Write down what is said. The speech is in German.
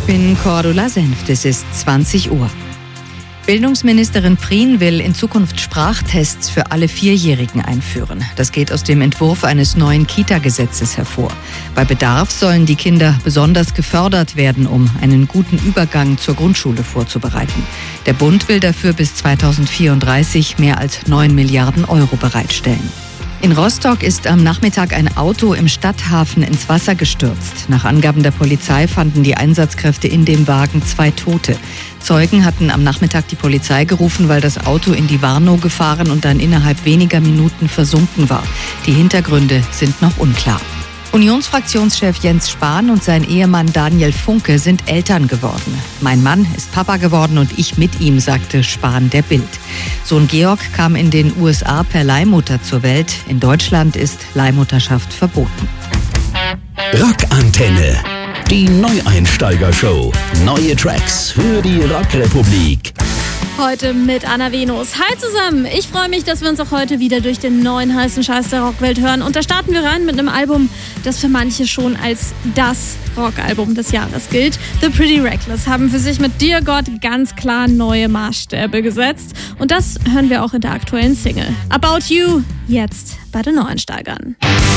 bin Cordula Senft, es ist 20 Uhr. Bildungsministerin Prien will in Zukunft Sprachtests für alle Vierjährigen einführen. Das geht aus dem Entwurf eines neuen Kita-Gesetzes hervor. Bei Bedarf sollen die Kinder besonders gefördert werden, um einen guten Übergang zur Grundschule vorzubereiten. Der Bund will dafür bis 2034 mehr als 9 Milliarden Euro bereitstellen. In Rostock ist am Nachmittag ein Auto im Stadthafen ins Wasser gestürzt. Nach Angaben der Polizei fanden die Einsatzkräfte in dem Wagen 2 Tote. Zeugen hatten am Nachmittag die Polizei gerufen, weil das Auto in die Warnow gefahren und dann innerhalb weniger Minuten versunken war. Die Hintergründe sind noch unklar. Unionsfraktionschef Jens Spahn und sein Ehemann Daniel Funke sind Eltern geworden. Mein Mann ist Papa geworden und ich mit ihm, sagte Spahn der Bild. Sohn Georg kam in den USA per Leihmutter zur Welt. In Deutschland ist Leihmutterschaft verboten. Rockantenne. Die Neueinsteiger-Show. Neue Tracks für die Rockrepublik. Heute mit Anna Venus. Hi zusammen, ich freue mich, dass wir uns auch heute wieder durch den neuen heißen Scheiß der Rockwelt hören. Und da starten wir rein mit einem Album, das für manche schon als das Rockalbum des Jahres gilt. The Pretty Reckless haben für sich mit Dear God ganz klar neue Maßstäbe gesetzt. Und das hören wir auch in der aktuellen Single. About You, jetzt bei den Neueinsteigern.